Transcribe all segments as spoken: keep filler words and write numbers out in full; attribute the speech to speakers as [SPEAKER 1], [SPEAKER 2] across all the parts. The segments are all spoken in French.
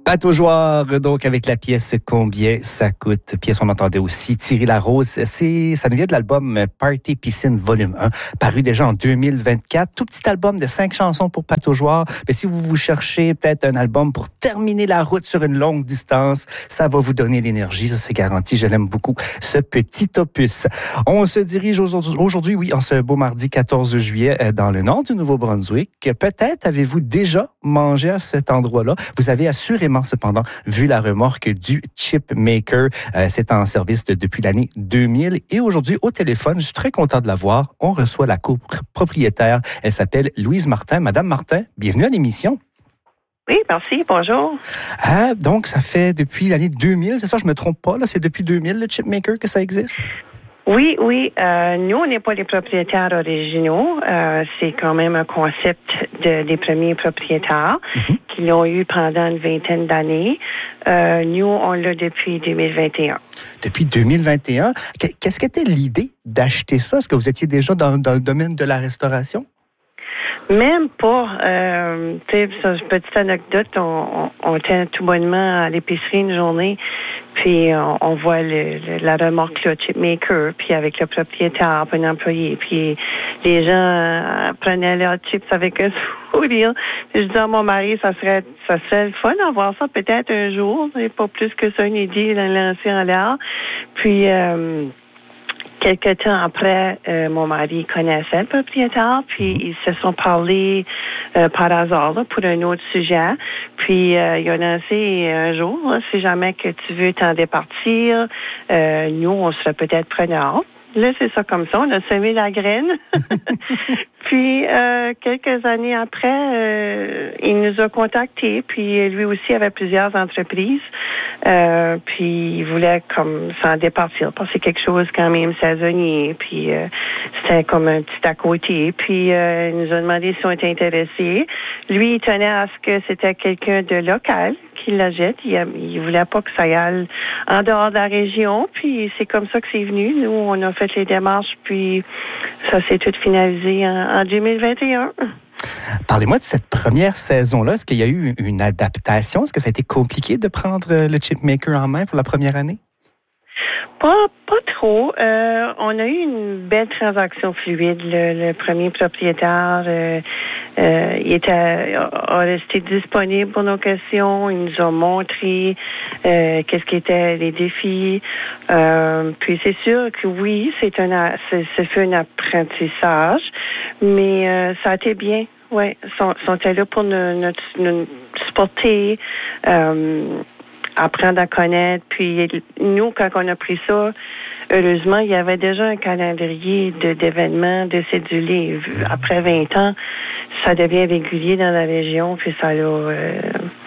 [SPEAKER 1] Pat aux joueurs, donc avec la pièce Combien ça coûte. Pièce, on entendait aussi Thierry Larose. C'est, ça nous vient de l'album Party Piscine Volume un, paru déjà en deux mille vingt-quatre. Tout petit album de cinq chansons pour Pat aux joueurs. Mais si vous vous cherchez peut-être un album pour terminer la route sur une longue distance, ça va vous donner l'énergie, ça c'est garanti. Je l'aime beaucoup, ce petit opus. On se dirige aujourd'hui, aujourd'hui, oui, en ce beau mardi quatorze juillet, dans le nord du Nouveau-Brunswick. Peut-être avez-vous déjà mangé à cet endroit-là. Vous avez assurément cependant vu la remorque du Chip Maker. Euh, c'est en service de, depuis l'année deux mille. Et aujourd'hui, au téléphone, je suis très content de la voir. On reçoit la copropriétaire. Elle s'appelle Louise Martin. Madame Martin, bienvenue à l'émission.
[SPEAKER 2] Oui, merci. Bonjour.
[SPEAKER 1] Ah, donc, ça fait depuis l'année deux mille, c'est ça? Je me trompe pas, là? C'est depuis deux mille, le Chip Maker, que ça existe?
[SPEAKER 2] Oui, oui. Euh, nous, on n'est pas les propriétaires originaux. Euh, c'est quand même un concept de, des premiers propriétaires mm-hmm. qui l'ont eu pendant une vingtaine d'années. Euh, nous, on l'a depuis deux mille vingt et un.
[SPEAKER 1] Depuis deux mille vingt et un. Qu'est-ce qu'était l'idée d'acheter ça? Est-ce que vous étiez déjà dans, dans le domaine de la restauration?
[SPEAKER 2] Même pas. Euh, tu sais, petite anecdote, on, on, on était tout bonnement à l'épicerie une journée, puis on, on voit le, le, la remorque, le Chip Maker, puis avec le propriétaire, puis un employé, puis les gens euh, prenaient leurs chips avec un sourire. Puis je disais à mon mari, ça serait, ça serait le fun d'avoir ça peut-être un jour, c'est pas plus que ça, une idée de lancer en l'air. Puis... Euh, Quelque temps après, euh, mon mari connaissait le propriétaire, puis ils se sont parlé euh, par hasard là, pour un autre sujet. Puis euh, il a lancé un jour, là, si jamais que tu veux t'en départir, euh, nous, on serait peut-être preneurs. Là, c'est ça comme ça, on a semé la graine. Puis, euh, quelques années après, euh, il nous a contactés, puis lui aussi avait plusieurs entreprises, euh, puis il voulait comme s'en départir, parce que c'est quelque chose quand même saisonnier, puis euh, c'était comme un petit à côté, puis euh, il nous a demandé si on était intéressés. Lui, il tenait à ce que c'était quelqu'un de local qui l'achète. Il, il voulait pas que ça aille en dehors de la région, puis c'est comme ça que c'est venu. Nous, on a fait les démarches, puis ça s'est tout finalisé en, en deux mille vingt et un.
[SPEAKER 1] Parlez-moi de cette première saison-là. Est-ce qu'il y a eu une adaptation? Est-ce que ça a été compliqué de prendre le Chip Maker en main pour la première année?
[SPEAKER 2] Pas, pas trop. Euh, on a eu une belle transaction fluide. Le, le premier propriétaire, euh, euh, il était, a resté disponible pour nos questions. Il nous a montré euh, qu'est-ce qui étaient les défis. Euh, puis c'est sûr que oui, c'est un, c'est, c'est fait un apprentissage, mais euh, ça a été bien. Oui, ils sont, sont là pour nous, nous, nous supporter. Euh, apprendre à connaître. Puis nous, quand on a pris ça, heureusement, il y avait déjà un calendrier de, d'événements, de cédulés. Après vingt ans, ça devient régulier dans la région, puis ça l'a... Euh,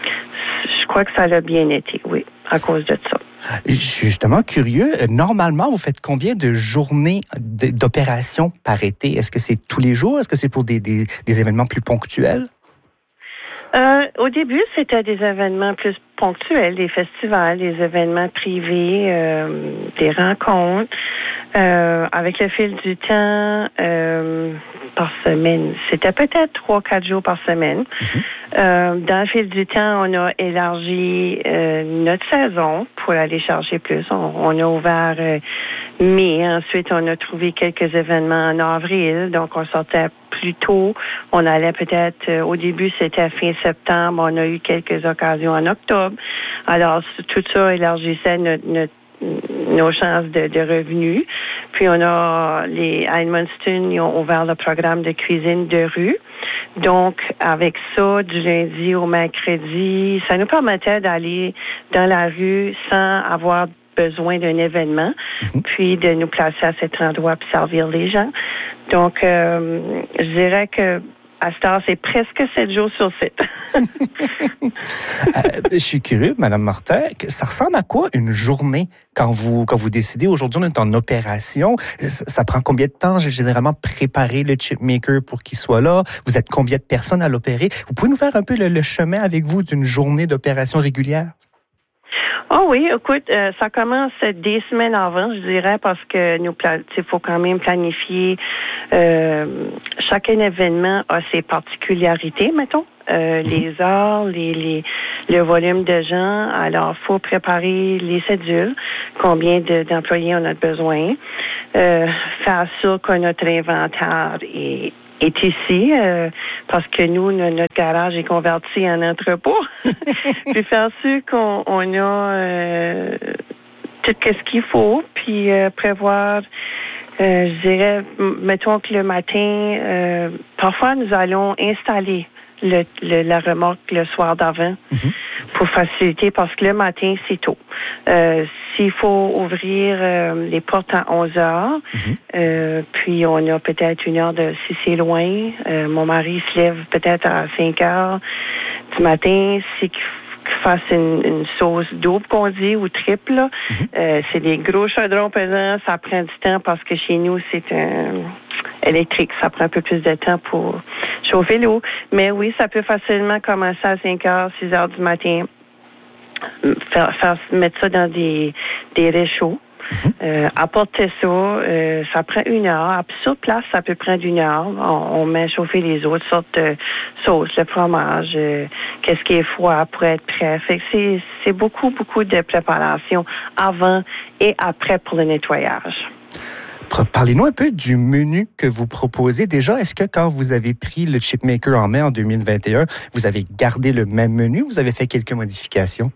[SPEAKER 2] je crois que ça l'a bien été, oui, à cause de ça.
[SPEAKER 1] Je suis justement curieux. Normalement, vous faites combien de journées d'opération par été? Est-ce que c'est tous les jours? Est-ce que c'est pour des, des, des événements plus ponctuels?
[SPEAKER 2] Euh, au début, c'était des événements plus ponctuels, des festivals, des événements privés, euh, des rencontres. Euh, avec le fil du temps, euh, par semaine, c'était peut-être trois, quatre jours par semaine. Mm-hmm. Euh, dans le fil du temps, on a élargi euh, notre saison pour aller chercher plus. On, on a ouvert euh, mai. Ensuite, on a trouvé quelques événements en avril. Donc, on sortait plus tôt. On allait peut-être, euh, au début, c'était fin septembre. On a eu quelques occasions en octobre. Alors, tout ça élargissait notre, notre nos chances de, de revenus. Puis on a les à Edmundston, ils ont ouvert le programme de cuisine de rue. Donc, avec ça, du lundi au mercredi, ça nous permettait d'aller dans la rue sans avoir besoin d'un événement, mm-hmm. puis de nous placer à cet endroit pour servir les gens. Donc, euh, je dirais que à cette heure, c'est presque sept jours sur sept.
[SPEAKER 1] euh, je suis curieux, Mme Martin, ça ressemble à quoi une journée quand vous quand vous décidez, aujourd'hui, on est en opération, ça, ça prend combien de temps? J'ai généralement préparé le Chip Maker pour qu'il soit là. Vous êtes combien de personnes à l'opérer? Vous pouvez nous faire un peu le, le chemin avec vous d'une journée d'opération régulière?
[SPEAKER 2] Oh oui, écoute, euh, ça commence des semaines avant, je dirais, parce que nous, il faut quand même planifier. Euh, chacun événement a ses particularités, mettons. Euh, mm-hmm. Les heures, les, les le volume de gens. Alors, il faut préparer les cédules, combien de, d'employés on a besoin, euh, faire sûr que notre inventaire est est ici, euh, parce que nous, notre garage est converti en entrepôt. Puis faire sûr qu'on on a euh, tout ce qu'il faut, puis euh, prévoir, euh, je dirais, mettons que le matin, euh, parfois nous allons installer le, le, la remorque le soir d'avant mm-hmm. pour faciliter, parce que le matin, c'est tôt. Euh, s'il faut ouvrir euh, les portes à onze heures, mm-hmm. euh, puis on a peut-être une heure de... Si c'est loin, euh, mon mari se lève peut-être à cinq heures du matin, c'est qu'il fasse une, une sauce double qu'on dit, ou triple. Mm-hmm. Euh, c'est des gros chaudrons pesants, ça prend du temps parce que chez nous, c'est un électrique. Ça prend un peu plus de temps pour chauffer l'eau. Mais oui, ça peut facilement commencer à cinq heures, six heures du matin. Faire, faire mettre ça dans des, des réchauds. Mm-hmm. Euh, apporter ça, euh, ça prend une heure. Sur place, ça peut prendre une heure. On, on met chauffer les autres sortes de sauces, le fromage, euh, qu'est-ce qui est froid pour être prêt. Fait que c'est, c'est beaucoup, beaucoup de préparation avant et après pour le nettoyage.
[SPEAKER 1] Parlez-nous un peu du menu que vous proposez. Déjà, est-ce que quand vous avez pris le Chipmaker en mai en deux mille vingt et un, vous avez gardé le même menu ou vous avez fait quelques modifications?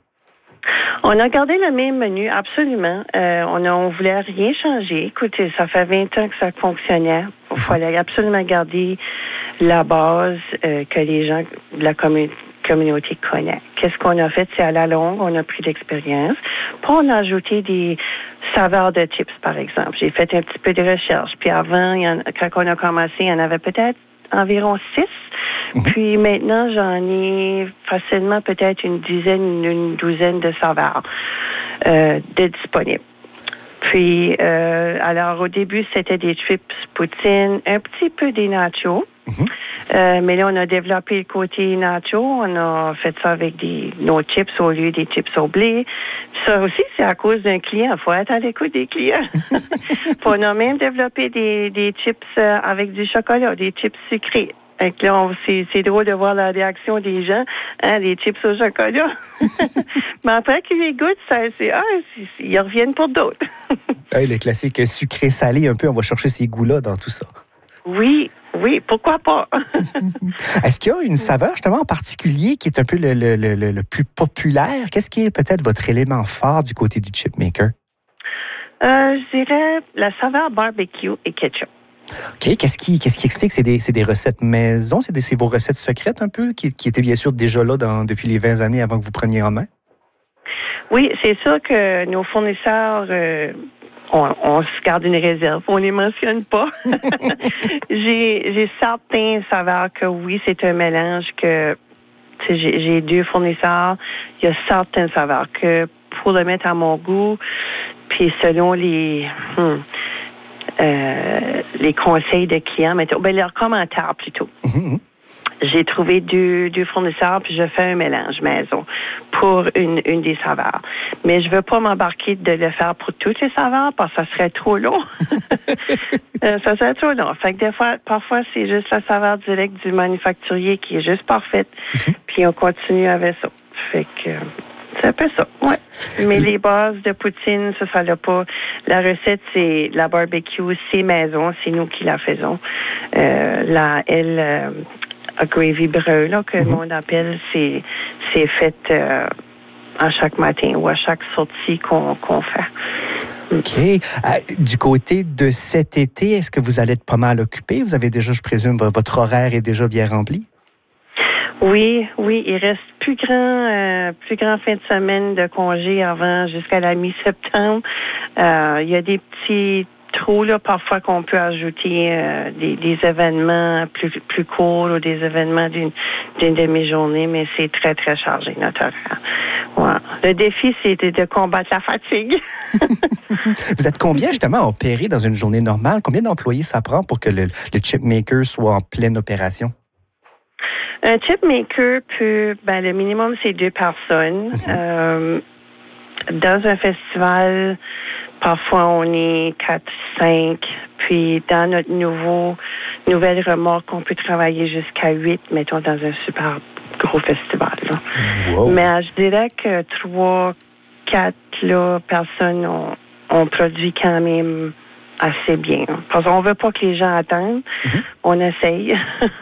[SPEAKER 2] On a gardé le même menu, absolument. Euh, on ne voulait rien changer. Écoutez, ça fait vingt ans que ça fonctionnait. Il fallait absolument garder la base euh, que les gens de la commun- communauté connaissent. Qu'est-ce qu'on a fait? C'est à la longue, on a pris l'expérience. Puis on a ajouté des saveurs de chips, par exemple. J'ai fait un petit peu de recherche. Puis avant, il y en, quand on a commencé, il y en avait peut-être environ six. Mm-hmm. Puis maintenant, j'en ai facilement peut-être une dizaine, une douzaine de saveurs euh, de disponibles. Puis, euh, alors au début, c'était des chips poutine, un petit peu des nachos. Mm-hmm. Euh, mais là, on a développé le côté nacho. On a fait ça avec des, nos chips au lieu des chips au blé. Ça aussi, c'est à cause d'un client. Il faut être à l'écoute des clients. Puis on a même développé des, des chips avec du chocolat, des chips sucrés. Fait que là, on, c'est, c'est drôle de voir la réaction des gens, hein, les chips au chocolat. Mais après qu'ils les goûtent, ça, c'est, ah, c'est, c'est, ils reviennent pour d'autres.
[SPEAKER 1] Hey, le classique sucré-salé, un peu, on va chercher ces goûts-là dans tout ça.
[SPEAKER 2] Oui, oui, pourquoi pas?
[SPEAKER 1] Est-ce qu'il y a une saveur, justement, en particulier qui est un peu le, le, le, le plus populaire? Qu'est-ce qui est peut-être votre élément phare du côté du Chipmaker?
[SPEAKER 2] Euh, je dirais la saveur barbecue et ketchup.
[SPEAKER 1] OK. Qu'est-ce qui, qu'est-ce qui explique? C'est des, c'est des recettes maison? C'est, des, c'est vos recettes secrètes un peu qui, qui étaient bien sûr déjà là dans, depuis les vingt années avant que vous preniez en main?
[SPEAKER 2] Oui, c'est sûr que nos fournisseurs, euh, on, on se garde une réserve. On les mentionne pas. j'ai, j'ai certains saveurs que oui, c'est un mélange que j'ai, j'ai deux fournisseurs. Il y a certaines saveurs que pour le mettre à mon goût, puis selon les... Hmm, Euh, les conseils de clients, mais ben, leurs commentaires plutôt. Mm-hmm. J'ai trouvé deux, deux fournisseurs, puis je fais un mélange maison pour une, une des saveurs. Mais je veux pas m'embarquer de le faire pour toutes les saveurs, parce que ça serait trop long. euh, ça serait trop long. Fait que des fois, parfois, c'est juste la saveur directe du manufacturier qui est juste parfaite, mm-hmm. puis on continue avec ça. Fait que... C'est un peu ça, oui. Mais les bases de poutine, ça, ça l'a pas. La recette, c'est la barbecue, c'est maison, c'est nous qui la faisons. Euh, la, elle, euh, a gravy brun, là, que mm-hmm. le monde appelle, c'est, c'est fait euh, à chaque matin ou à chaque sortie qu'on, qu'on fait.
[SPEAKER 1] OK. Euh, du côté de cet été, est-ce que vous allez être pas mal occupé? Vous avez déjà, je présume, votre horaire est déjà bien rempli?
[SPEAKER 2] Oui, oui, il reste plus grand, euh, plus grand fin de semaine de congé avant jusqu'à la mi-septembre. Euh, il y a des petits trous là parfois qu'on peut ajouter euh, des, des événements plus plus courts ou des événements d'une d'une demi-journée, mais c'est très très chargé notre horaire. Ouais. Le défi, c'est de, de combattre la fatigue.
[SPEAKER 1] Vous êtes combien justement opéré dans une journée normale? Combien d'employés ça prend pour que le, le Chipmaker soit en pleine opération?
[SPEAKER 2] Un Chipmaker peut, ben, le minimum, c'est deux personnes. Mm-hmm. Euh, dans un festival, parfois, on est quatre, cinq. Puis, dans notre nouveau, nouvelle remorque, on peut travailler jusqu'à huit, mettons, dans un super gros festival. Là.
[SPEAKER 1] Wow.
[SPEAKER 2] Mais je dirais que trois, quatre là, personnes ont, ont produit quand même assez bien. Parce qu'on veut pas que les gens attendent. Mm-hmm. On essaye.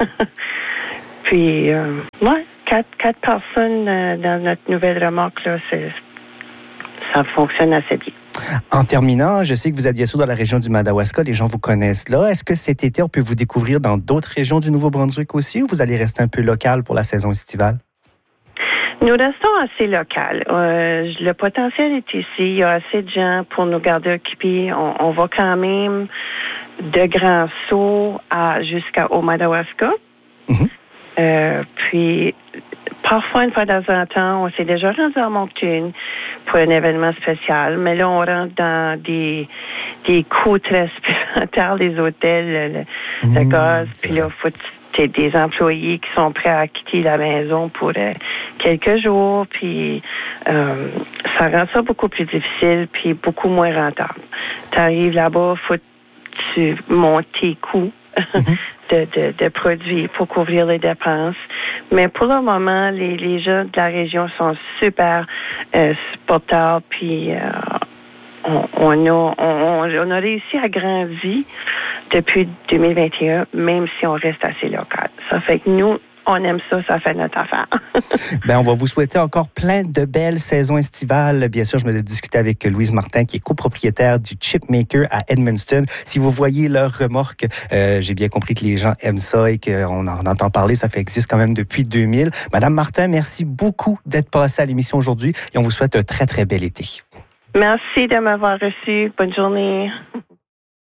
[SPEAKER 2] Puis, euh, ouais, quatre, quatre personnes euh, dans notre nouvelle remorque, là, c'est, ça fonctionne assez bien.
[SPEAKER 1] En terminant, je sais que vous êtes bien sûr dans la région du Madawaska, les gens vous connaissent là. Est-ce que cet été, on peut vous découvrir dans d'autres régions du Nouveau-Brunswick aussi, ou vous allez rester un peu local pour la saison estivale?
[SPEAKER 2] Nous restons assez local. Euh, le potentiel est ici. Il y a assez de gens pour nous garder occupés. On, on va quand même de grands sauts à, jusqu'au Madawaska. Mm-hmm. Euh, puis, parfois, une fois de temps en temps, on s'est déjà rendu à Moncton pour un événement spécial. Mais là, on rentre dans des, des coûts très supplémentaires, les hôtels, le, mmh, le gaz. Puis là, il faut t'as des employés qui sont prêts à quitter la maison pour euh, quelques jours. Puis, euh, ça rend ça beaucoup plus difficile puis beaucoup moins rentable. Tu arrives là-bas, il faut que tu montes tes coûts. Mm-hmm. De, de, de produits pour couvrir les dépenses. Mais pour le moment, les, les gens de la région sont super euh, supportables. Puis euh, on, on, a, on, on a réussi à grandir depuis deux mille vingt et un, même si on reste assez local. Ça fait que nous, on aime ça, ça fait notre affaire.
[SPEAKER 1] Bien, on va vous souhaiter encore plein de belles saisons estivales. Bien sûr, je me discutais avec Louise Martin, qui est copropriétaire du Chipmaker à Edmundston. Si vous voyez leur remorque, euh, j'ai bien compris que les gens aiment ça et qu'on en entend parler. Ça fait existe quand même depuis deux mille. Madame Martin, merci beaucoup d'être passée à l'émission aujourd'hui et on vous souhaite un très, très bel été.
[SPEAKER 2] Merci de m'avoir reçu. Bonne journée.